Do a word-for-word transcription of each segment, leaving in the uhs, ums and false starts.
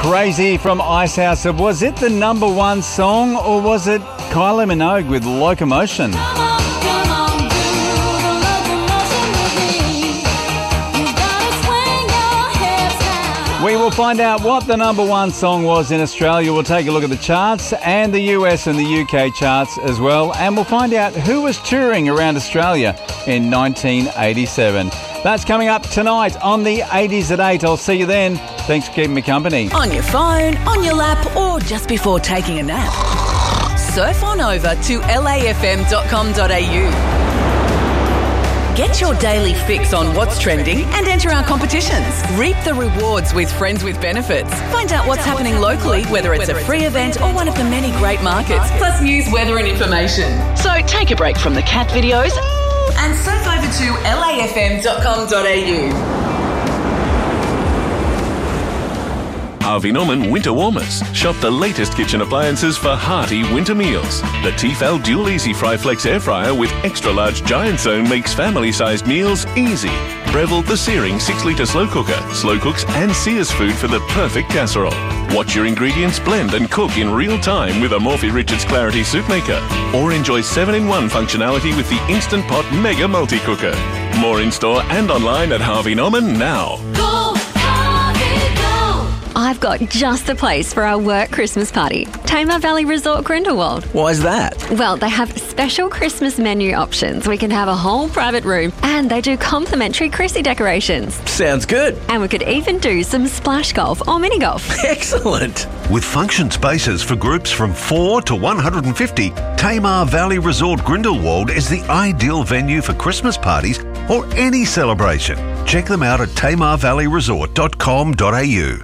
Crazy from Icehouse. Was it the number one song or was it Kylie Minogue with Locomotion? We will find out what the number one song was in Australia. We'll take a look at the charts and the U S and the U K charts as well. And we'll find out who was touring around Australia in nineteen eighty-seven. That's coming up tonight on the eighties at eight. I'll see you then. Thanks for keeping me company. On your phone, on your lap, or just before taking a nap. Surf on over to L A F M dot com dot A U. Get your daily fix on what's trending and enter our competitions. Reap the rewards with Friends with Benefits. Find out what's happening locally, whether it's a free event or one of the many great markets, plus news, weather and information. So take a break from the cat videos and surf over to L A F M dot com dot A U. Harvey Norman Winter Warmers. Shop the latest kitchen appliances for hearty winter meals. The Tefal Dual Easy Fry Flex Air Fryer with extra large giant zone makes family-sized meals easy. Breville the Searing six litre slow cooker. Slow cooks and sears food for the perfect casserole. Watch your ingredients blend and cook in real time with a Morphy Richards Clarity Soup Maker. Or enjoy seven in one functionality with the Instant Pot Mega Multi-Cooker. More in-store and online at Harvey Norman now. Go! I've got just the place for our work Christmas party. Tamar Valley Resort Grindelwald. Why's that? Well, they have special Christmas menu options. We can have a whole private room and they do complimentary Chrissy decorations. Sounds good. And we could even do some splash golf or mini golf. Excellent. With function spaces for groups from four to one hundred fifty, Tamar Valley Resort Grindelwald is the ideal venue for Christmas parties or any celebration. Check them out at tamar valley resort dot com dot A U.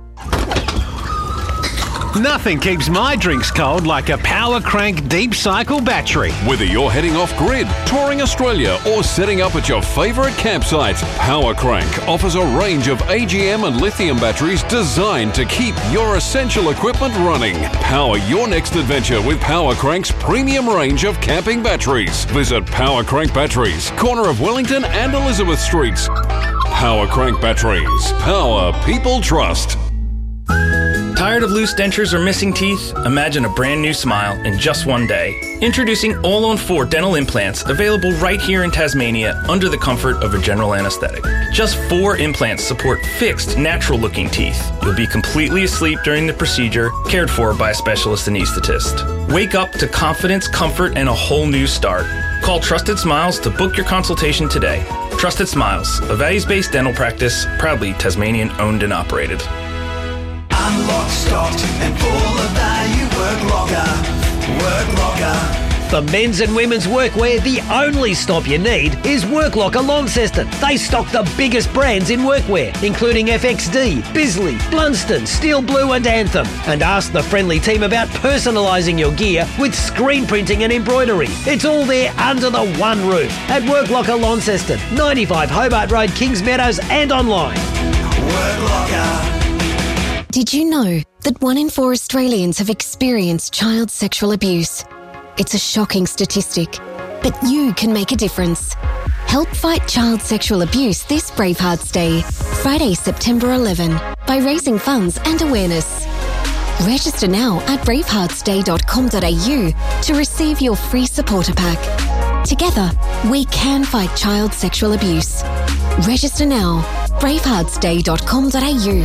Nothing keeps my drinks cold like a Power Crank Deep Cycle battery. Whether you're heading off grid, touring Australia or setting up at your favourite campsite, Power Crank offers a range of A G M and lithium batteries designed to keep your essential equipment running. Power your next adventure with Power Crank's premium range of camping batteries. Visit Power Crank Batteries, corner of Wellington and Elizabeth Streets. Power Crank Batteries. Power people trust. Tired of loose dentures or missing teeth? Imagine a brand new smile in just one day. Introducing All on four dental implants, available right here in Tasmania under the comfort of a general anaesthetic. Just four implants support fixed, natural-looking teeth. You'll be completely asleep during the procedure, cared for by a specialist anaesthetist. Wake up to confidence, comfort, and a whole new start. Call Trusted Smiles to book your consultation today. Trusted Smiles, a values-based dental practice, proudly Tasmanian-owned and operated. Unlocked, stocked, and full of value. Work Locker, Work Locker. For men's and women's workwear, the only stop you need is Work Locker Launceston. They stock the biggest brands in workwear, including F X D, Bisley, Blunston, Steel Blue and Anthem. And ask the friendly team about personalising your gear with screen printing and embroidery. It's all there under the one roof at Work Locker Launceston, ninety-five Hobart Road, Kings Meadows, and online. Work Locker. Did you know that one in four Australians have experienced child sexual abuse? It's a shocking statistic, but you can make a difference. Help fight child sexual abuse this Bravehearts Day, Friday, September eleventh, by raising funds and awareness. Register now at bravehearts day dot com dot A U to receive your free supporter pack. Together, we can fight child sexual abuse. Register now, bravehearts day dot com dot A U.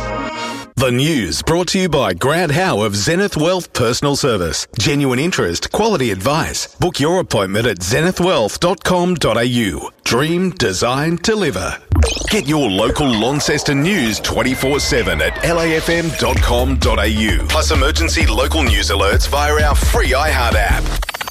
The news brought to you by Grant Howe of Zenith Wealth Personal Service. Genuine interest, quality advice. Book your appointment at zenith wealth dot com dot A U. Dream, design, deliver. Get your local Launceston news twenty-four seven at L A F M dot com dot A U. Plus emergency local news alerts via our free iHeart app.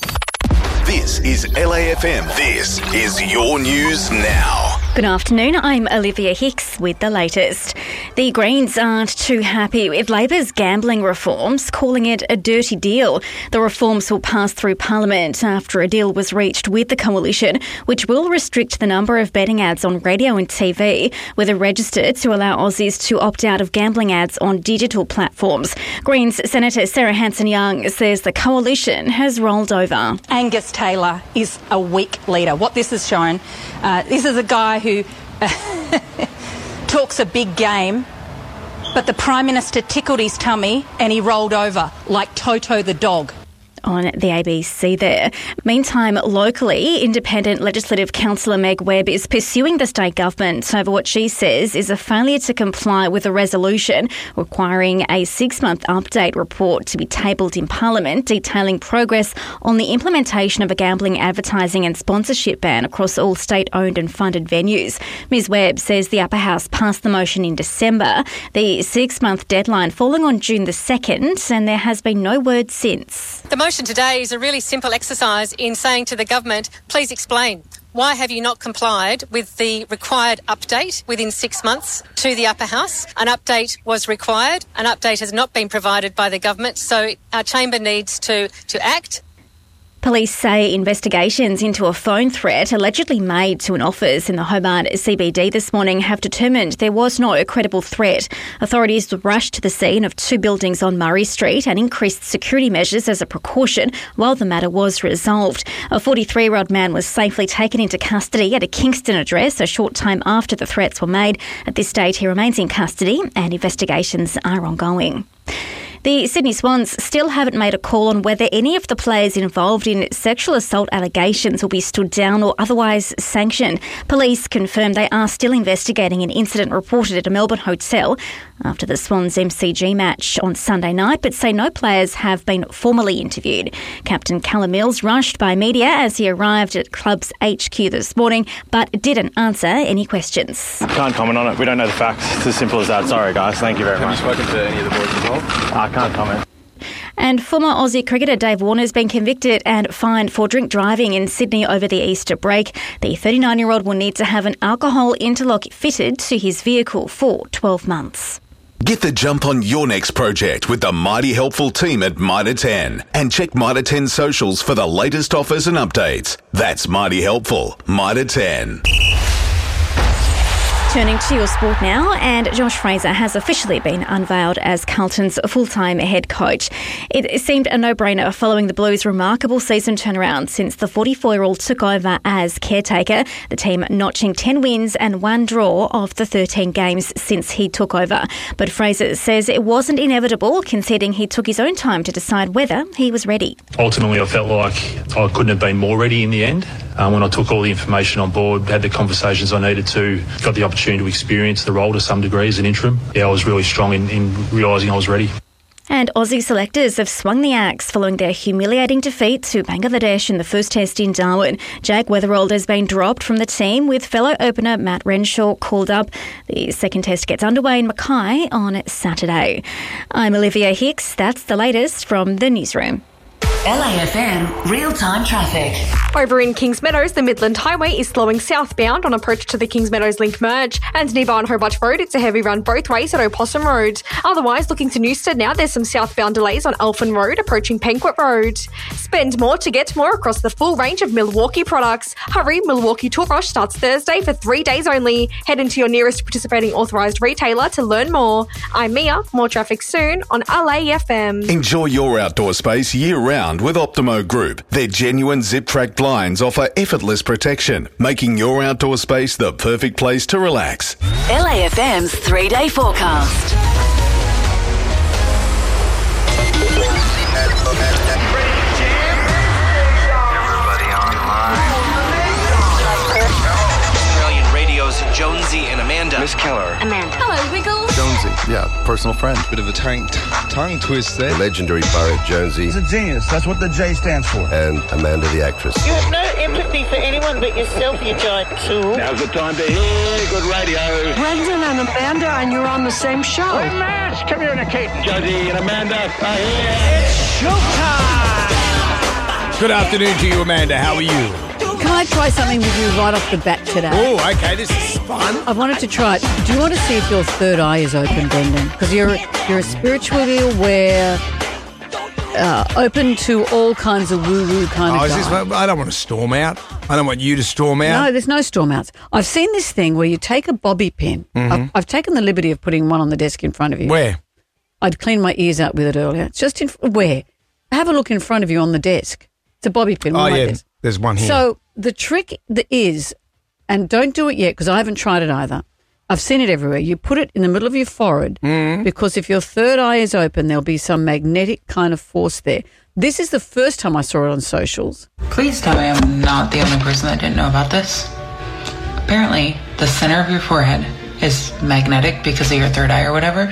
This is L A F M. This is your news now. Good afternoon, I'm Olivia Hicks with the latest. The Greens aren't too happy with Labor's gambling reforms, calling it a dirty deal. The reforms will pass through Parliament after a deal was reached with the coalition, which will restrict the number of betting ads on radio and T V, with a register to allow Aussies to opt out of gambling ads on digital platforms. Greens Senator Sarah Hanson-Young says the coalition has rolled over. Angus Taylor is a weak leader. What this has shown, uh, this is a guy who uh, talks a big game, but the Prime Minister tickled his tummy and he rolled over like Toto the dog. On the A B C there. Meantime, locally, independent Legislative Councillor Meg Webb is pursuing the state government over what she says is a failure to comply with a resolution requiring a six-month update report to be tabled in Parliament detailing progress on the implementation of a gambling advertising and sponsorship ban across all state-owned and funded venues. Ms Webb says the Upper House passed the motion in December, the six-month deadline falling on June the second, and there has been no word since. The motion today is a really simple exercise in saying to the government, please explain. Why have you not complied with the required update within six months to the Upper House? An update was required. An update has not been provided by the government, so our chamber needs to, to act. Police say investigations into a phone threat allegedly made to an office in the Hobart C B D this morning have determined there was no credible threat. Authorities rushed to the scene of two buildings on Murray Street and increased security measures as a precaution while the matter was resolved. A forty-three-year-old man was safely taken into custody at a Kingston address a short time after the threats were made. At this stage, he remains in custody and investigations are ongoing. The Sydney Swans still haven't made a call on whether any of the players involved in sexual assault allegations will be stood down or otherwise sanctioned. Police confirmed they are still investigating an incident reported at a Melbourne hotel after the Swans M C G match on Sunday night, but say no players have been formally interviewed. Captain Callum Mills rushed by media as he arrived at club's H Q this morning, but didn't answer any questions. Can't comment on it. We don't know the facts. It's as simple as that. Sorry, guys. Thank you very much. Have you spoken to any of the boys involved? I can't comment. And former Aussie cricketer Dave Warner has been convicted and fined for drink driving in Sydney over the Easter break. The thirty-nine-year-old will need to have an alcohol interlock fitted to his vehicle for twelve months. Get the jump on your next project with the mighty helpful team at Mitre ten. And check Mitre ten socials for the latest offers and updates. That's mighty helpful. Mitre ten. Turning to your sport now, and Josh Fraser has officially been unveiled as Carlton's full-time head coach. It seemed a no-brainer following the Blues' remarkable season turnaround since the forty-four-year-old took over as caretaker, the team notching ten wins and one draw of the thirteen games since he took over. But Fraser says it wasn't inevitable, conceding he took his own time to decide whether he was ready. Ultimately, I felt like I couldn't have been more ready in the end. Um, when I took all the information on board, had the conversations I needed to, got the opportunity to experience the role to some degree as an interim. Yeah, I was really strong in, in realising I was ready. And Aussie selectors have swung the axe following their humiliating defeat to Bangladesh in the first test in Darwin. Jake Weatherald has been dropped from the team with fellow opener Matt Renshaw called up. The second test gets underway in Mackay on Saturday. I'm Olivia Hicks. That's the latest from the newsroom. L A F M real-time traffic. Over in Kings Meadows, the Midland Highway is slowing southbound on approach to the Kings Meadows Link merge, and nearby on Hobart Road, it's a heavy run both ways at Opossum Road. Otherwise, looking to Newstead now, there's some southbound delays on Elfin Road approaching Penquet Road. Spend more to get more across the full range of Milwaukee products. Hurry, Milwaukee Tool Rush starts Thursday for three days only. Head into your nearest participating authorised retailer to learn more. I'm Mia. More traffic soon on L A F M. Enjoy your outdoor space year-round with Optimo Group. Their genuine zip-track blinds offer effortless protection, making your outdoor space the perfect place to relax. L A F M's three-day forecast. Everybody online. Australian Radio's Jonesy and Amanda. Miss Keller. Amanda. Hello, Wiggles. Jonesy, yeah, personal friend. Bit of a tongue, tongue twist there. The legendary Barrett Jonesy. He's a genius. That's what the J stands for. And Amanda the actress. You have no empathy for anyone but yourself, you giant tool. Now's the time to hear good radio. Brendan and Amanda, and you're on the same show. Hey, Max, come here, Nikita. Jonesy and Amanda are here. It's showtime! Good afternoon to you, Amanda. How are you? Can I try something with you right off the bat today? Oh, okay. This is fun. I wanted to try it. Do you want to see if your third eye is open, Brendan? Because you're you're a spiritually aware, uh, open to all kinds of woo-woo kind oh, of is this, I don't want to storm out. I don't want you to storm out. No, there's no storm outs. I've seen this thing where you take a bobby pin. Mm-hmm. I've, I've taken the liberty of putting one on the desk in front of you. Where? I'd cleaned my ears out with it earlier. It's just in where? Have a look in front of you on the desk. It's a bobby pin. Oh, like yeah. This. There's one here. So the trick that is, and don't do it yet because I haven't tried it either, I've seen it everywhere. You put it in the middle of your forehead Mm. because if your third eye is open, there'll be some magnetic kind of force there. This is the first time I saw it on socials. Please tell me I'm not the only person that didn't know about this. Apparently, the center of your forehead is magnetic because of your third eye or whatever.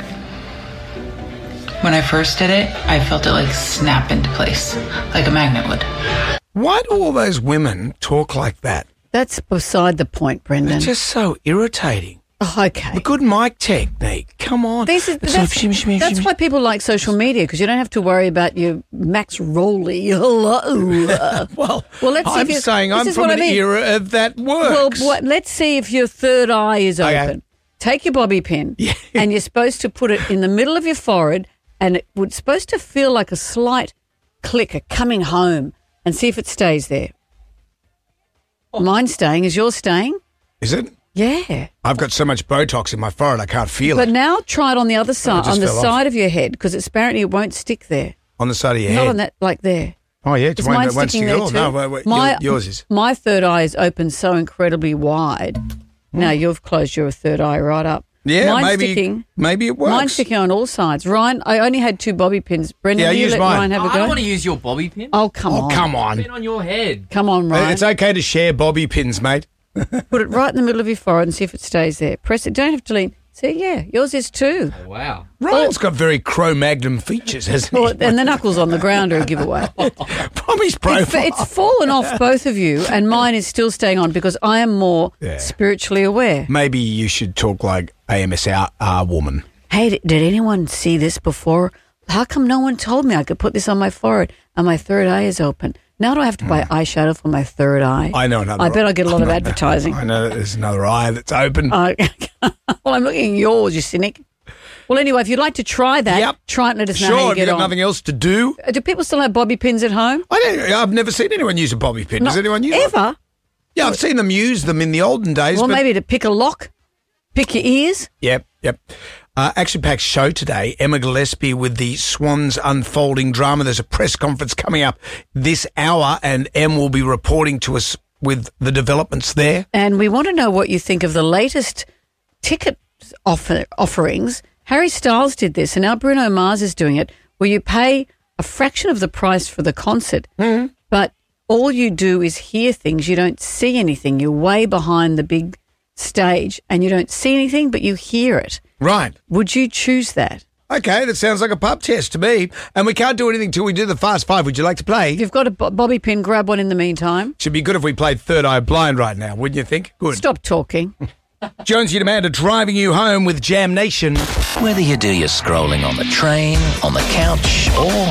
When I first did it, I felt it like snap into place, like a magnet would. Why do all those women talk like that? That's beside the point, Brendan. It's just so irritating. Oh, okay. The good mic technique. Come on. This is, It's that's so shimmy, shimmy, that's shimmy. why people like social media, because you don't have to worry about your Max Rowley. Hello. well, well, let's see I'm if you- saying this I'm is from what I an mean. era of that works. Well, what, let's see if your third eye is Okay. open. Take your bobby pin, and you're supposed to put it in the middle of your forehead, and it would supposed to feel like a slight clicker coming home, and see if it stays there. Mine's staying. Is yours staying? Is it? Yeah. I've got so much Botox in my forehead I can't feel But it. now try it on the other side, just on the fell off. side of your head, because it's apparently it won't stick there. On the side of your Not head. on that, like there. Oh, yeah. It's Is won't, mine it won't sticking stick at there all. too? No, wait, wait, My- your- yours is. My third eye is open so incredibly wide. Now you've closed your third eye right up. Yeah, Mine's maybe, sticking. maybe it works. Mine's sticking on all sides. Ryan, I only had two bobby pins. Brendan, Yeah, will you use let mine. Ryan have a I go? don't want to use your bobby pin. Oh, come Oh, on. come on. Pin on your head. Come on, Ryan. It's okay to share bobby pins, mate. Put it right in the middle of your forehead and see if it stays there. Press it. Don't have to lean. See, yeah, yours is too. Oh, wow. Ryan's got very Cro-Magnum features, hasn't he? Well, and the knuckles on the ground are a giveaway. Bobby's It's, profile. it's fallen off both of you, and mine is still staying on because I am more Yeah. spiritually aware. Maybe you should talk like A M S R, R woman. Hey, d- did anyone see this before? How come no one told me I could put this on my forehead and my third eye is open? Now do I have to buy eyeshadow for my third eye? I know another. I bet I get a lot of I know- advertising. I know that there's another eye that's open. Uh, well, I'm looking at yours, you cynic. Well, anyway, if you'd like to try that, Yep. try it and let us know Sure, how you have you get got on. nothing else to do? Uh, Do people still have bobby pins at home? I don't, I've never seen anyone use a bobby pin. Does Not anyone use one? ever? Yeah, I've seen them use them in the olden days. Well, but maybe to pick a lock, pick your ears. Yep, yep. Uh, action-packed show today. Emma Gillespie with the Swans unfolding drama. There's a press conference coming up this hour, and Em will be reporting to us with the developments there. And we want to know what you think of the latest ticket offer, offerings. Harry Styles did this, and now Bruno Mars is doing it, where you pay a fraction of the price for the concert, Mm. but all you do is hear things. You don't see anything. You're way behind the big stage, and you don't see anything, but you hear it. Right. Would you choose that? Okay, that sounds like a pub test to me. And we can't do anything till we do the Fast Five. Would you like to play? If you've got a bo- bobby pin, grab one in the meantime. Should be good if we played Third Eye Blind right now, wouldn't you think? Good. Stop talking. Jonesy and Amanda driving you home with Jam Nation. Whether you do your scrolling on the train, on the couch,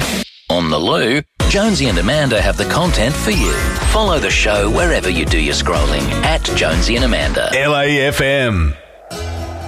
or on the loo, Jonesy and Amanda have the content for you. Follow the show wherever you do your scrolling at Jonesy and Amanda. L A F M.